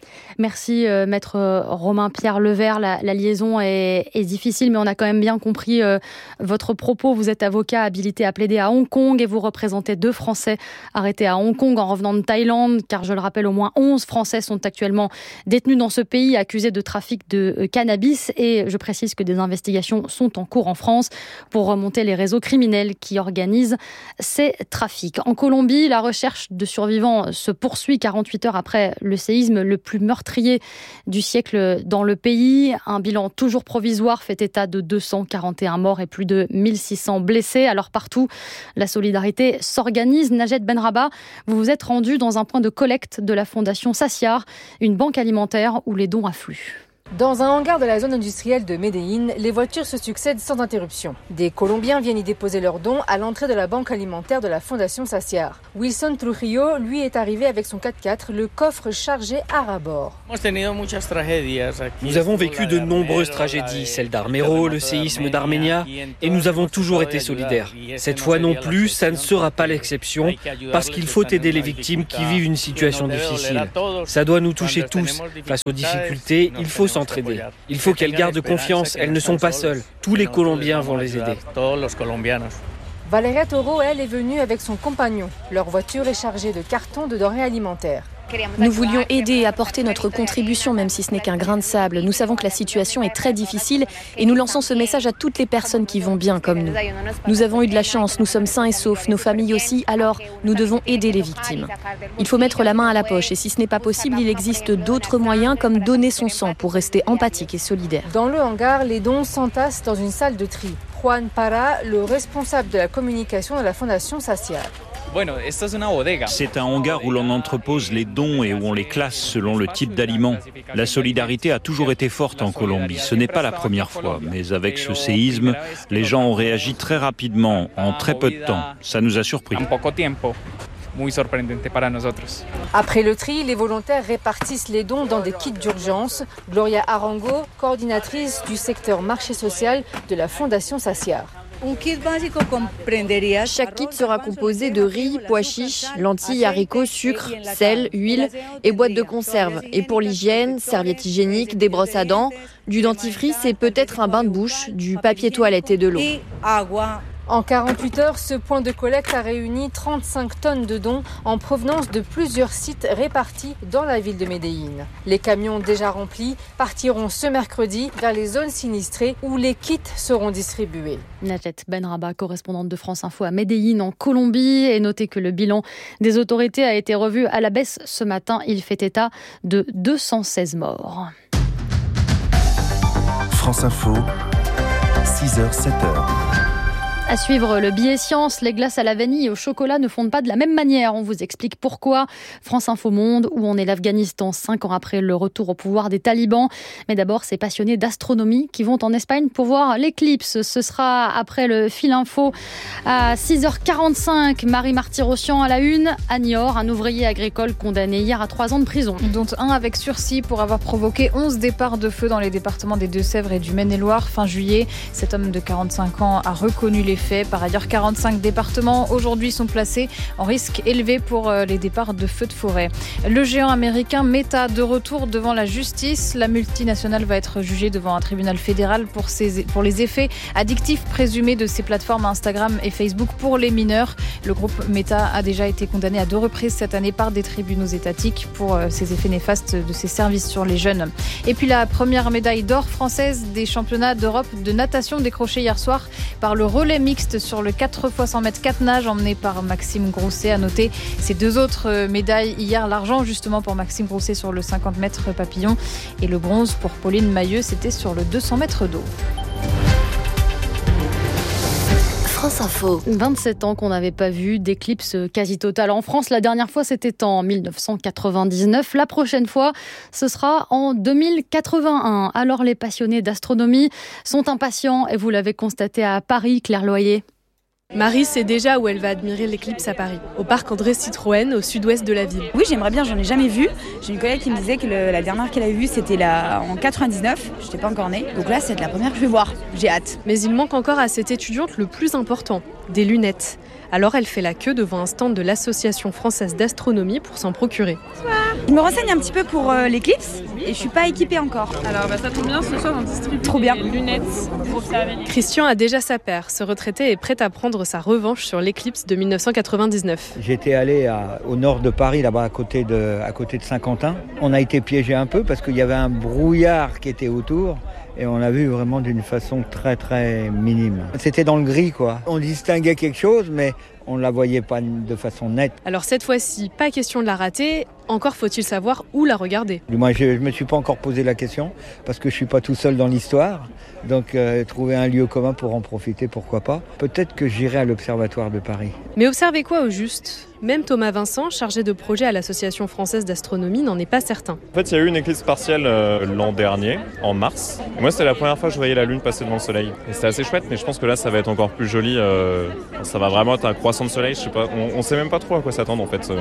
Merci maître Romain Pierre Levert. La liaison est difficile, mais on a quand même bien compris votre propos. Vous êtes avocat habilité à plaider à Hong Kong et vous représentez 2 Français arrêtés à Hong Kong en revenant de Thaïlande, car je le rappelle, au moins 11 Français sont actuellement détenus dans ce pays accusés de trafic de cannabis, et je précise que des investigations sont en cours en France pour remonter les réseaux criminels qui organisent ces trafics. En Colombie, la recherche de survivants se poursuit 48 heures après le séisme le plus meurtrier du siècle dans le pays. Un bilan toujours provisoire fait état de 241 morts et plus de 1600 blessés. Alors partout, la solidarité s'organise. Najed Benrabah, vous vous êtes rendu dans un point de collecte de la Fondation Saciar, une banque alimentaire où les dons affluent. Dans un hangar de la zone industrielle de Medellín, les voitures se succèdent sans interruption. Des Colombiens viennent y déposer leurs dons à l'entrée de la banque alimentaire de la Fondation Saciar. Wilson Trujillo, lui, est arrivé avec son 4x4, le coffre chargé à ras-bord. Nous avons vécu de nombreuses tragédies, celle d'Armero, le séisme d'Arménia, et nous avons toujours été solidaires. Cette fois non plus, ça ne sera pas l'exception, parce qu'il faut aider les victimes qui vivent une situation difficile. Ça doit nous toucher tous. Face aux difficultés, il faut s'entraider. Il faut qu'elles gardent confiance, elles ne sont pas seules. Tous les Colombiens vont les aider. Valeria Toro, elle, est venue avec son compagnon. Leur voiture est chargée de cartons de denrées alimentaires. Nous voulions aider et apporter notre contribution, même si ce n'est qu'un grain de sable. Nous savons que la situation est très difficile et nous lançons ce message à toutes les personnes qui vont bien comme nous. Nous avons eu de la chance, nous sommes sains et saufs, nos familles aussi, alors nous devons aider les victimes. Il faut mettre la main à la poche et si ce n'est pas possible, il existe d'autres moyens comme donner son sang pour rester empathique et solidaire. Dans le hangar, les dons s'entassent dans une salle de tri. Juan Parra, le responsable de la communication de la Fondation Saciar. C'est un hangar où l'on entrepose les dons et où on les classe selon le type d'aliments. La solidarité a toujours été forte en Colombie. Ce n'est pas la première fois, mais avec ce séisme, les gens ont réagi très rapidement, en très peu de temps. Ça nous a surpris. Après le tri, les volontaires répartissent les dons dans des kits d'urgence. Gloria Arango, coordinatrice du secteur marché social de la Fondation Saciar. Chaque kit sera composé de riz, pois chiches, lentilles, haricots, sucre, sel, huile et boîtes de conserve. Et pour l'hygiène, serviettes hygiéniques, des brosses à dents, du dentifrice et peut-être un bain de bouche, du papier toilette et de l'eau. En 48 heures, ce point de collecte a réuni 35 tonnes de dons en provenance de plusieurs sites répartis dans la ville de Medellín. Les camions déjà remplis partiront ce mercredi vers les zones sinistrées où les kits seront distribués. Najed Benrabah, correspondante de France Info à Medellín en Colombie. Et notez que le bilan des autorités a été revu à la baisse ce matin. Il fait état de 216 morts. France Info, 6h, 7h. À suivre le billet science, les glaces à la vanille et au chocolat ne fondent pas de la même manière. On vous explique pourquoi. France Info Monde, où on est l'Afghanistan 5 ans après le retour au pouvoir des talibans. Mais d'abord, ces passionnés d'astronomie qui vont en Espagne pour voir l'éclipse. Ce sera après le fil info à 6h45. Marie Marty-Rossian à la une. À Niort, un ouvrier agricole condamné hier à 3 ans de prison. Dont un avec sursis pour avoir provoqué 11 départs de feu dans les départements des Deux-Sèvres et du Maine-et-Loire fin juillet. Cet homme de 45 ans a reconnu les faits. Par ailleurs, 45 départements aujourd'hui sont placés en risque élevé pour les départs de feux de forêt. Le géant américain Meta de retour devant la justice. La multinationale va être jugée devant un tribunal fédéral pour les effets addictifs présumés de ses plateformes Instagram et Facebook pour les mineurs. Le groupe Meta a déjà été condamné à 2 reprises cette année par des tribunaux étatiques pour ses effets néfastes de ses services sur les jeunes. Et puis la première médaille d'or française des championnats d'Europe de natation décrochée hier soir par le relais mixte sur le 4x100 mètres 4 nages emmené par Maxime Grousset. À noter ces 2 autres médailles hier, l'argent justement pour Maxime Grousset sur le 50 mètres papillon et le bronze pour Pauline Mailleux, c'était sur le 200 mètres d'eau. France Info. 27 ans qu'on n'avait pas vu d'éclipse quasi totale en France. La dernière fois, c'était en 1999. La prochaine fois, ce sera en 2081. Alors, les passionnés d'astronomie sont impatients et vous l'avez constaté à Paris, Claire Loyer. Marie sait déjà où elle va admirer l'éclipse à Paris, au parc André Citroën, au sud-ouest de la ville. Oui, j'aimerais bien, j'en ai jamais vu. J'ai une collègue qui me disait que la dernière qu'elle avait vue, c'était en 99. Je n'étais pas encore née. Donc là, c'est la première que je vais voir. J'ai hâte. Mais il manque encore à cette étudiante le plus important, des lunettes. Alors elle fait la queue devant un stand de l'Association française d'astronomie pour s'en procurer. Je me renseigne un petit peu pour l'éclipse et je suis pas équipée encore. Alors ça tombe bien, ce soir on distribue Trop bien. des lunettes pour observer. Christian a déjà sa paire. Ce retraité est prêt à prendre sa revanche sur l'éclipse de 1999. J'étais allé au nord de Paris, là-bas à côté de Saint-Quentin. On a été piégé un peu parce qu'il y avait un brouillard qui était autour. Et on l'a vu vraiment d'une façon très très minime. C'était dans le gris quoi. On distinguait quelque chose mais on ne la voyait pas de façon nette. Alors cette fois-ci, pas question de la rater, encore faut-il savoir où la regarder. Moi je ne me suis pas encore posé la question parce que je ne suis pas tout seul dans l'histoire. Donc trouver un lieu commun pour en profiter, pourquoi pas. Peut-être que j'irai à l'Observatoire de Paris. Mais observez quoi au juste ? Même Thomas Vincent, chargé de projet à l'Association française d'astronomie, n'en est pas certain. En fait, il y a eu une éclipse partielle l'an dernier, en mars. Moi, c'était la première fois que je voyais la Lune passer devant le Soleil. Et c'était assez chouette, mais je pense que là, ça va être encore plus joli. Ça va vraiment être un croissant de soleil. Je sais pas, on sait même pas trop à quoi s'attendre, en fait.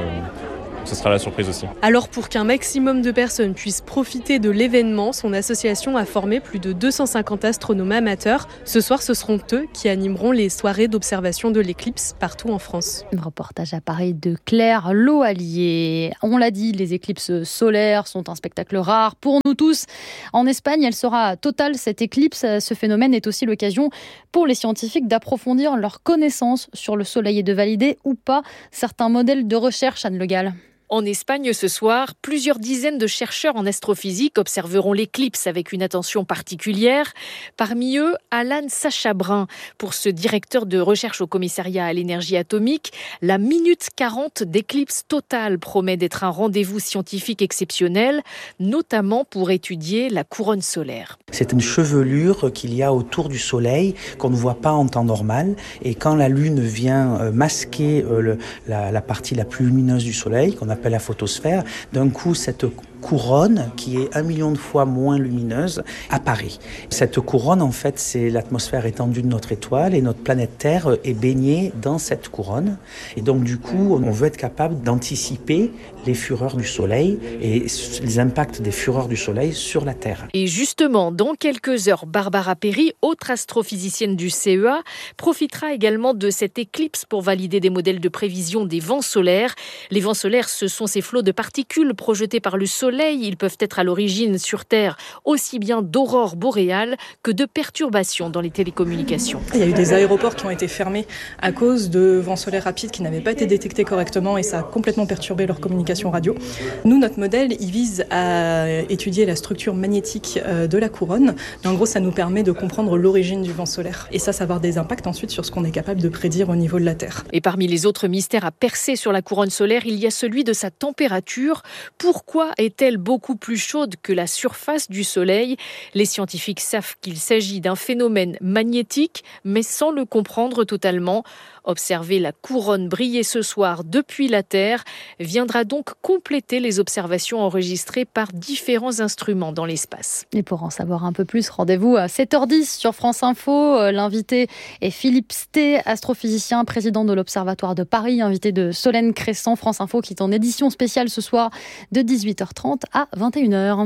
Ce sera la surprise aussi. Alors pour qu'un maximum de personnes puissent profiter de l'événement, son association a formé plus de 250 astronomes amateurs. Ce soir, ce seront eux qui animeront les soirées d'observation de l'éclipse partout en France. Un reportage à Paris de Claire Loallier. On l'a dit, les éclipses solaires sont un spectacle rare pour nous tous. En Espagne, elle sera totale cette éclipse. Ce phénomène est aussi l'occasion pour les scientifiques d'approfondir leurs connaissances sur le Soleil et de valider ou pas certains modèles de recherche, Anne Le Gall. En Espagne ce soir, plusieurs dizaines de chercheurs en astrophysique observeront l'éclipse avec une attention particulière. Parmi eux, Alan Sacha-Brun. Pour ce directeur de recherche au commissariat à l'énergie atomique, la minute 40 d'éclipse totale promet d'être un rendez-vous scientifique exceptionnel, notamment pour étudier la couronne solaire. C'est une chevelure qu'il y a autour du Soleil qu'on ne voit pas en temps normal. Et quand la Lune vient masquer la partie la plus lumineuse du Soleil, qu'on appelle la photosphère, d'un coup cette couronne qui est 1 million de fois moins lumineuse apparaît. Cette couronne, en fait, c'est l'atmosphère étendue de notre étoile et notre planète Terre est baignée dans cette couronne. Et donc, du coup, on veut être capable d'anticiper les fureurs du Soleil et les impacts des fureurs du Soleil sur la Terre. Et justement, dans quelques heures, Barbara Perry, autre astrophysicienne du CEA, profitera également de cette éclipse pour valider des modèles de prévision des vents solaires. Les vents solaires, ce sont ces flots de particules projetés par le Soleil. Ils peuvent être à l'origine sur Terre aussi bien d'aurores boréales que de perturbations dans les télécommunications. Il y a eu des aéroports qui ont été fermés à cause de vents solaires rapides qui n'avaient pas été détectés correctement et ça a complètement perturbé leur communication radio. Nous, notre modèle, il vise à étudier la structure magnétique de la couronne. Mais en gros, ça nous permet de comprendre l'origine du vent solaire. Et ça va avoir des impacts ensuite sur ce qu'on est capable de prédire au niveau de la Terre. Et parmi les autres mystères à percer sur la couronne solaire, il y a celui de sa température. Pourquoi est-elle beaucoup plus chaude que la surface du Soleil? Les scientifiques savent qu'il s'agit d'un phénomène magnétique, mais sans le comprendre totalement. Observer la couronne briller ce soir depuis la Terre viendra donc compléter les observations enregistrées par différents instruments dans l'espace. Et pour en savoir un peu plus, rendez-vous à 7h10 sur France Info. L'invité est Philippe Sté, astrophysicien, président de l'Observatoire de Paris, invité de Solène Crescent. France Info qui est en édition spéciale ce soir de 18h30 à 21h.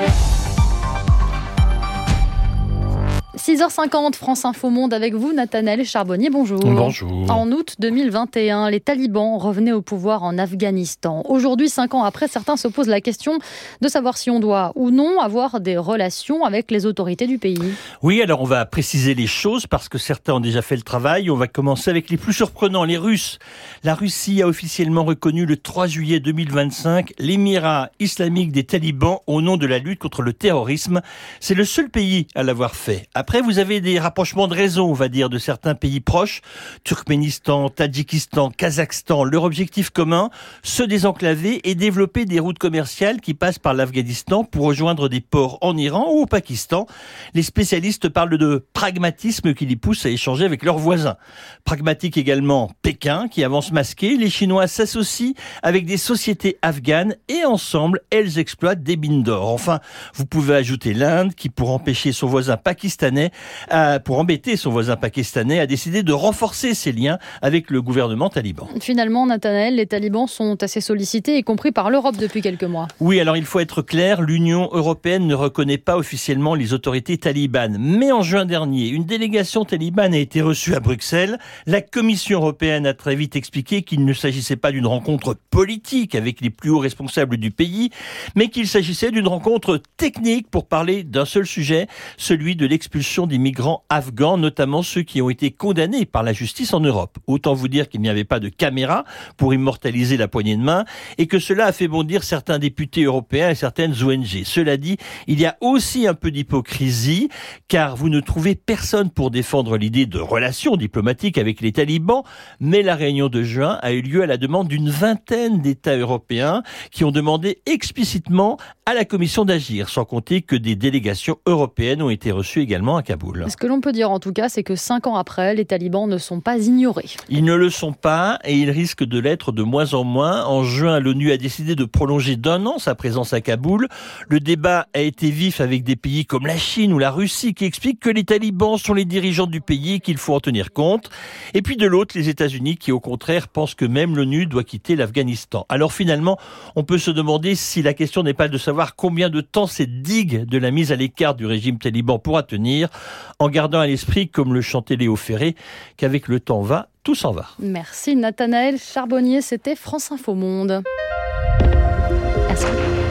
6h50, France Info Monde avec vous, Nathanaël Charbonnier, bonjour. Bonjour. En août 2021, les talibans revenaient au pouvoir en Afghanistan. Aujourd'hui, 5 ans après, certains se posent la question de savoir si on doit ou non avoir des relations avec les autorités du pays. Oui, alors on va préciser les choses parce que certains ont déjà fait le travail. On va commencer avec les plus surprenants, les Russes. La Russie a officiellement reconnu le 3 juillet 2025 l'Émirat islamique des talibans au nom de la lutte contre le terrorisme. C'est le seul pays à l'avoir fait. Après, vous avez des rapprochements de réseau, on va dire, de certains pays proches, Turkménistan, Tadjikistan, Kazakhstan. Leur objectif commun, se désenclaver et développer des routes commerciales qui passent par l'Afghanistan pour rejoindre des ports en Iran ou au Pakistan. Les spécialistes parlent de pragmatisme qui les pousse à échanger avec leurs voisins. Pragmatique également Pékin, qui avance masqué. Les Chinois s'associent avec des sociétés afghanes et ensemble, elles exploitent des mines d'or. Enfin, vous pouvez ajouter l'Inde qui, pour empêcher son voisin pakistanais pakistanais, a décidé de renforcer ses liens avec le gouvernement taliban. Finalement, Nathanaël, les talibans sont assez sollicités, y compris par l'Europe depuis quelques mois. Oui, alors il faut être clair, l'Union européenne ne reconnaît pas officiellement les autorités talibanes. Mais en juin dernier, une délégation talibane a été reçue à Bruxelles. La Commission européenne a très vite expliqué qu'il ne s'agissait pas d'une rencontre politique avec les plus hauts responsables du pays, mais qu'il s'agissait d'une rencontre technique pour parler d'un seul sujet, celui de l'expulsion des migrants afghans, notamment ceux qui ont été condamnés par la justice en Europe. Autant vous dire qu'il n'y avait pas de caméra pour immortaliser la poignée de main et que cela a fait bondir certains députés européens et certaines ONG. Cela dit, il y a aussi un peu d'hypocrisie, car vous ne trouvez personne pour défendre l'idée de relations diplomatiques avec les talibans, mais la réunion de juin a eu lieu à la demande d'une vingtaine d'États européens qui ont demandé explicitement à la Commission d'agir, sans compter que des délégations européennes ont été reçues également à Kaboul. Ce que l'on peut dire en tout cas, c'est que 5 ans après, les talibans ne sont pas ignorés. Ils ne le sont pas et ils risquent de l'être de moins en moins. En juin, l'ONU a décidé de prolonger d'1 an sa présence à Kaboul. Le débat a été vif avec des pays comme la Chine ou la Russie qui expliquent que les talibans sont les dirigeants du pays et qu'il faut en tenir compte. Et puis de l'autre, les États-Unis qui au contraire pensent que même l'ONU doit quitter l'Afghanistan. Alors finalement, on peut se demander si la question n'est pas de savoir combien de temps cette digue de la mise à l'écart du régime taliban pourra tenir, en gardant à l'esprit, comme le chantait Léo Ferré, qu'avec le temps va, tout s'en va. Merci Nathanaël Charbonnier, c'était France Info Monde. Merci.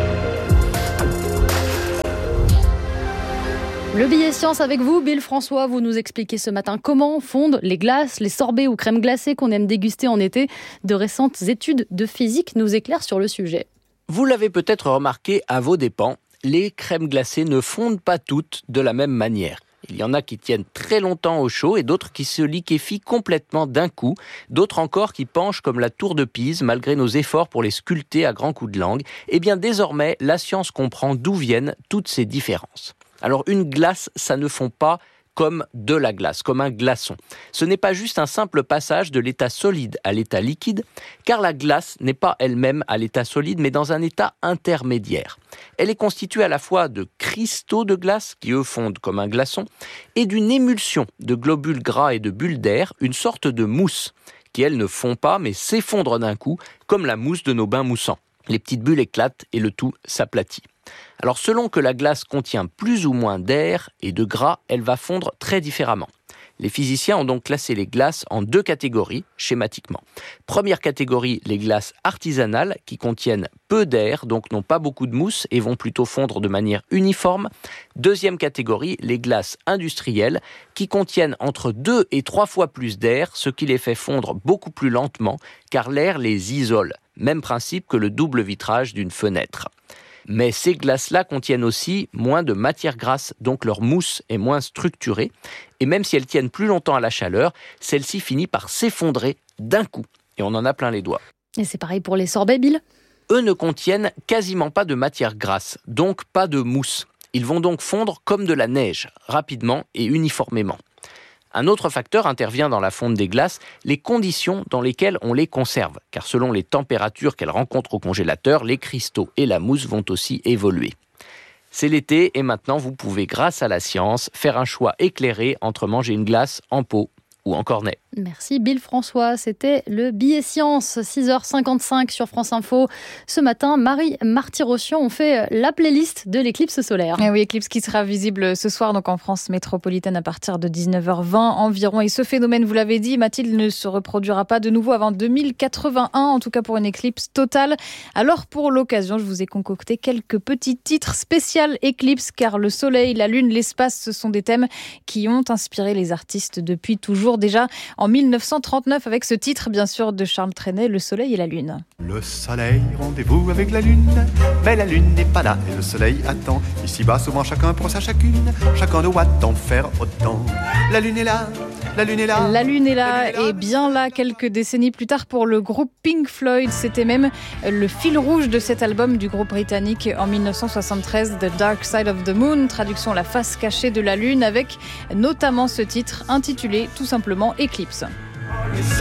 Le billet science avec vous, Bill François, vous nous expliquez ce matin comment fondent les glaces, les sorbets ou crèmes glacées qu'on aime déguster en été. De récentes études de physique nous éclairent sur le sujet. Vous l'avez peut-être remarqué à vos dépens, les crèmes glacées ne fondent pas toutes de la même manière. Il y en a qui tiennent très longtemps au chaud et d'autres qui se liquéfient complètement d'un coup. D'autres encore qui penchent comme la tour de Pise malgré nos efforts pour les sculpter à grands coups de langue. Eh bien désormais, la science comprend d'où viennent toutes ces différences. Alors une glace, ça ne fond pas comme de la glace, comme un glaçon. Ce n'est pas juste un simple passage de l'état solide à l'état liquide, car la glace n'est pas elle-même à l'état solide, mais dans un état intermédiaire. Elle est constituée à la fois de cristaux de glace, qui eux fondent comme un glaçon, et d'une émulsion de globules gras et de bulles d'air, une sorte de mousse, qui elle ne fond pas, mais s'effondre d'un coup, comme la mousse de nos bains moussants. Les petites bulles éclatent et le tout s'aplatit. Alors selon que la glace contient plus ou moins d'air et de gras, elle va fondre très différemment. Les physiciens ont donc classé les glaces en 2 catégories, schématiquement. Première catégorie, les glaces artisanales qui contiennent peu d'air, donc n'ont pas beaucoup de mousse et vont plutôt fondre de manière uniforme. Deuxième catégorie, les glaces industrielles qui contiennent entre 2 et 3 fois plus d'air, ce qui les fait fondre beaucoup plus lentement car l'air les isole. Même principe que le double vitrage d'une fenêtre. Mais ces glaces-là contiennent aussi moins de matière grasse, donc leur mousse est moins structurée. Et même si elles tiennent plus longtemps à la chaleur, celle-ci finit par s'effondrer d'un coup. Et on en a plein les doigts. Et c'est pareil pour les sorbets, Bill ? Eux ne contiennent quasiment pas de matière grasse, donc pas de mousse. Ils vont donc fondre comme de la neige, rapidement et uniformément. Un autre facteur intervient dans la fonte des glaces, les conditions dans lesquelles on les conserve. Car selon les températures qu'elles rencontrent au congélateur, les cristaux et la mousse vont aussi évoluer. C'est l'été et maintenant vous pouvez, grâce à la science, faire un choix éclairé entre manger une glace en pot ou en cornet. Merci Bill François, c'était le billet science, 6h55 sur France Info. Ce matin, Marie Marty-Rossian, on fait la playlist de l'éclipse solaire. Et oui, éclipse qui sera visible ce soir donc en France métropolitaine à partir de 19h20 environ. Et ce phénomène, vous l'avez dit, Mathilde, ne se reproduira pas de nouveau avant 2081, en tout cas pour une éclipse totale. Alors pour l'occasion, je vous ai concocté quelques petits titres spécial éclipse, car le soleil, la lune, l'espace, ce sont des thèmes qui ont inspiré les artistes depuis toujours. Déjà en 1939 avec ce titre bien sûr de Charles Trenet, Le soleil et la lune. Le soleil, rendez-vous avec la lune, mais la lune n'est pas là et le soleil attend. Ici-bas, souvent chacun pour sa chacune, chacun doit en faire autant. La lune est là. La lune est là. La lune est là et bien là quelques décennies plus tard pour le groupe Pink Floyd. C'était même le fil rouge de cet album du groupe britannique en 1973, The Dark Side of the Moon, traduction la face cachée de la lune, avec notamment ce titre intitulé tout simplement Eclipse.